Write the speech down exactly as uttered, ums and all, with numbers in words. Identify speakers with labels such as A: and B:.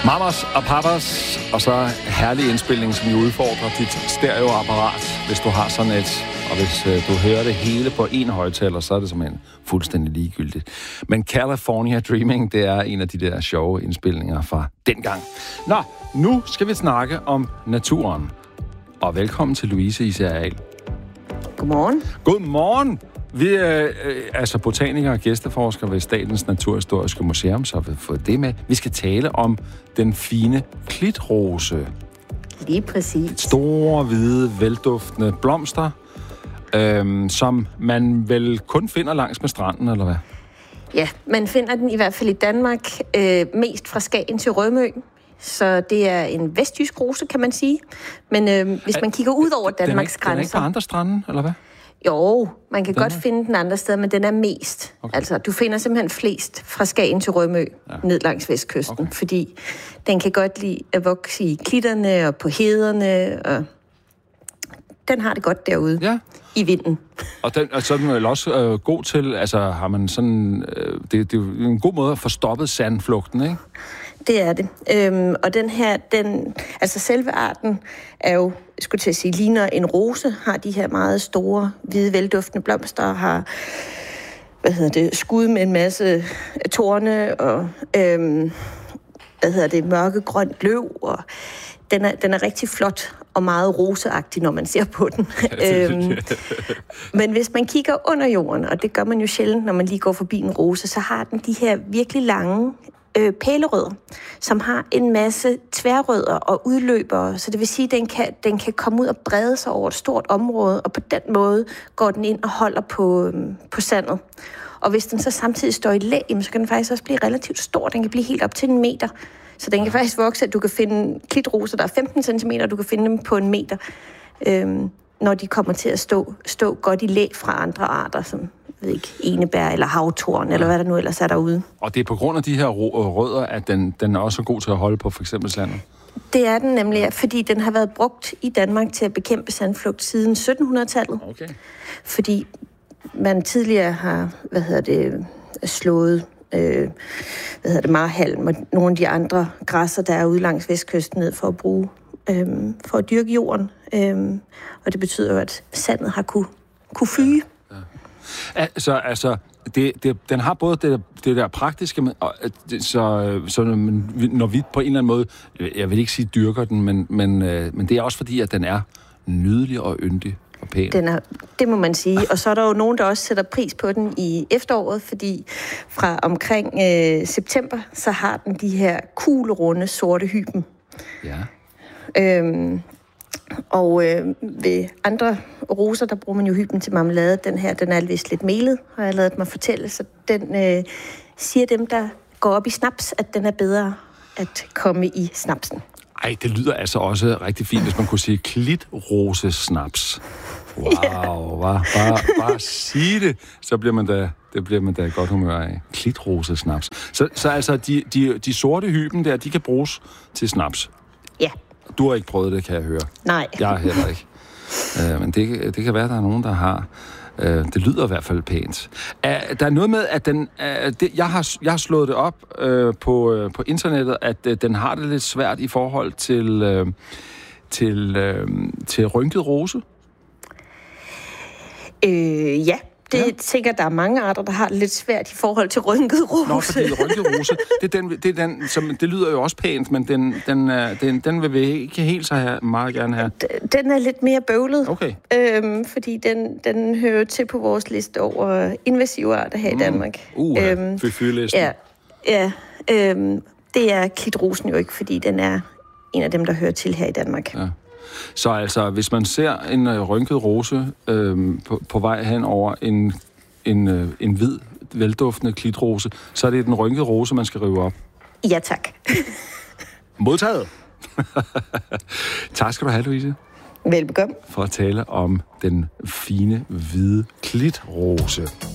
A: Mamas og papas, og så herlig indspilning, som jo udfordrer dit stereoapparat, hvis du har sådan et. Og hvis øh, du hører det hele på en højttaler, så er det simpelthen fuldstændig ligegyldigt. Men California Dreaming, det er en af de der sjove indspilninger fra dengang. Nå, nu skal vi snakke om naturen. Og velkommen til Louise Især-Ahl.
B: Godmorgen.
A: Godmorgen. Vi er øh, altså botanikere og gæsteforskere ved Statens Naturhistoriske Museum, så vi har fået det med. Vi skal tale om den fine klitrose.
B: Lige præcis.
A: Store, hvide, velduftende blomster, øh, som man vel kun finder langs med stranden, eller hvad?
B: Ja, man finder den i hvert fald i Danmark øh, mest fra Skagen til Rømø. Så det er en vestjysk rose, kan man sige. Men øh, hvis man kigger ud over Danmarks grænser...
A: Den er ikke på andre strande, eller hvad?
B: Jo, man kan den godt er... finde den andre steder, men den er mest. Okay. Altså, du finder simpelthen flest fra Skagen til Rømø, ja. Ned langs vestkysten, okay. Fordi den kan godt lide at vokse i klitterne og på hederne, og den har det godt derude, ja. I vinden.
A: Og den, altså, den er vel også øh, god til, altså har man sådan, øh, det, det er jo en god måde at få stoppet sandflugten, ikke?
B: Det er det. Øhm, og den her, den, altså selve arten er jo, jeg skulle til at sige, ligner en rose, har de her meget store, hvide, velduftende blomster, har, hvad hedder det, skud med en masse torne, og, øhm, hvad hedder det, mørkegrønt løv, og den er, den er rigtig flot og meget roseagtig, når man ser på den. øhm, men hvis man kigger under jorden, og det gør man jo sjældent, når man lige går forbi en rose, så har den de her virkelig lange øh, pælerødder, som har en masse tværrødder og udløbere, så det vil sige, at den kan, den kan komme ud og brede sig over et stort område, og på den måde går den ind og holder på, øhm, på sandet. Og hvis den så samtidig står i læ, så kan den faktisk også blive relativt stor. Den kan blive helt op til en meter. Så den kan faktisk vokse, at du kan finde klitroser, der er femten centimeter, og du kan finde dem på en meter, øhm, når de kommer til at stå, stå godt i læ fra andre arter, som jeg ved ikke, enebær eller havtorn, ja. Eller hvad der nu ellers er derude.
A: Og det er på grund af de her rødder, at den, den er også god til at holde på for eksempel sandet?
B: Det er den nemlig, fordi den har været brugt i Danmark til at bekæmpe sandflugt siden syttenhundredetallet.
A: Okay.
B: Fordi man tidligere har, hvad hedder det, slået Øh, hvad hedder det, marhalm og nogle af de andre græsser, der er ude langs vestkysten ned for at bruge, øh, for at dyrke jorden. Øh, og det betyder jo, at sandet har kunne, kunne fyge. Ja,
A: ja. Altså, altså det, det, den har både det der, det der praktiske, og, så, så når vi på en eller anden måde, jeg vil ikke sige dyrker den, men, men, men det er også fordi, at den er nydelig og yndig.
B: Den er, det må man sige. Og så er der jo nogen, der også sætter pris på den i efteråret, fordi fra omkring øh, september, så har den de her kuglerunde sorte hyben.
A: Ja.
B: Øhm, og øh, ved andre roser, der bruger man jo hyben til marmelade. Den her, den er vist lidt melet, har jeg ladet mig fortælle. Så den øh, siger dem, der går op i snaps, at den er bedre at komme i snapsen.
A: Ej, det lyder altså også rigtig fint, hvis man kunne sige klitrosesnaps. Wow, bare, bare, bare sige det, så bliver man da, det bliver man da godt humør af. Klitrosesnaps. Så, så altså, de, de, de sorte hyben der, de kan bruges til snaps?
B: Ja. Du
A: har ikke prøvet det, kan jeg høre.
B: Nej.
A: Jeg har heller ikke. Uh, men det, det kan være, der er nogen, der har. Uh, det lyder i hvert fald pænt. Uh, der er noget med, at den... Uh, det, jeg, har, jeg har slået det op uh, på, uh, på internettet, at uh, den har det lidt svært i forhold til, uh, til, uh, til rynket rose.
B: Øh, ja. Det ja. tænker, der er mange arter, der har det lidt svært i forhold til rynket rose.
A: Nå, fordi rynket rose, det, er den, det, er den, som, det lyder jo også pænt, men den, den, den, den vil vi ikke helt så have, meget gerne have.
B: Den er lidt mere bøvlet,
A: okay.
B: øhm, fordi den, den hører til på vores liste over invasive arter her mm. i Danmark.
A: Uh, øhm, fy-fy-listen.
B: Ja, ja øhm, det er klitrosen jo ikke, fordi den er en af dem, der hører til her i Danmark.
A: Ja. Så altså, hvis man ser en øh, rynket rose øh, på, på vej hen over en, en, øh, en hvid, velduftende klitrose, så er det den rynkede rose, man skal rive op?
B: Ja, tak.
A: Modtaget! Tak skal du have, Louise.
B: Velbekomme.
A: For at tale om den fine, hvide klitrose.